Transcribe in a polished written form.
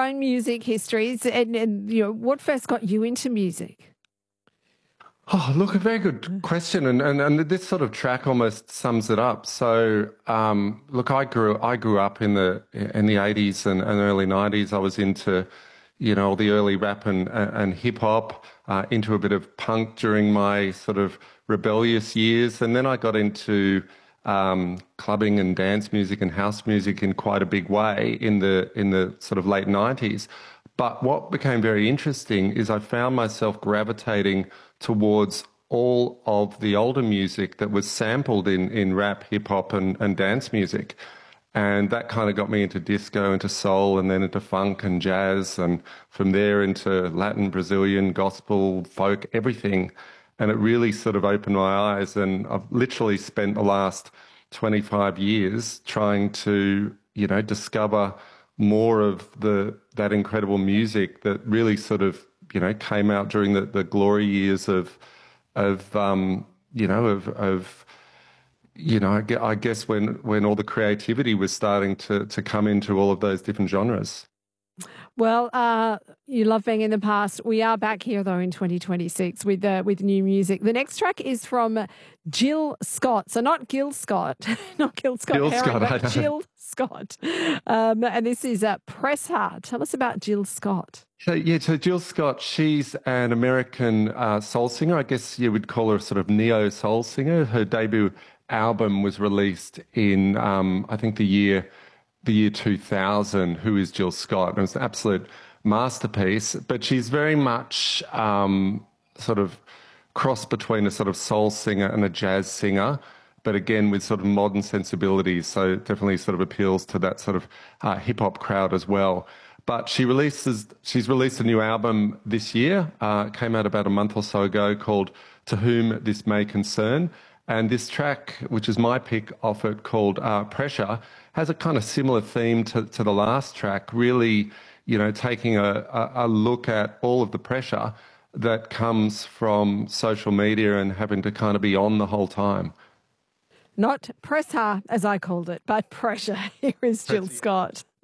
own music histories, and you know, what first got you into music? Oh, look, a very good question, and this sort of track almost sums it up. So, look, I grew up in the 80s and early 90s. I was into, all the early rap and hip hop, into a bit of punk during my sort of rebellious years, and then I got into clubbing and dance music and house music in quite a big way in the sort of late 90s. But what became very interesting is I found myself gravitating towards all of the older music that was sampled in rap, hip hop, and dance music. And that kind of got me into disco, into soul, and then into funk and jazz, and from there into Latin, Brazilian, gospel, folk, everything. And it really sort of opened my eyes. And I've literally spent the last 25 years trying to, discover more of that incredible music that really sort of, came out during the glory years I guess when all the creativity was starting to come into all of those different genres. Well, you love being in the past. We are back here though in 2026 with new music. The next track is from Jill Scott. So not Gil Scott, not Gil Scott Jill Heron, Scott, but Jill Scott. And this is Press Hard. Tell us about Jill Scott. So Jill Scott, she's an American soul singer. I guess you would call her a sort of neo soul singer. Her debut album was released in, I think the year 2000, Who is Jill Scott? And it was an absolute masterpiece, but she's very much sort of cross between a sort of soul singer and a jazz singer, but again with sort of modern sensibilities, so definitely sort of appeals to that sort of hip-hop crowd as well. But she's released a new album this year, came out about a month or so ago, called To Whom This May Concern. And this track, which is my pick off it, called Pressure, has a kind of similar theme to the last track, really, taking a look at all of the pressure that comes from social media and having to kind of be on the whole time. Not press her, as I called it, but pressure. Here is Jill Scott.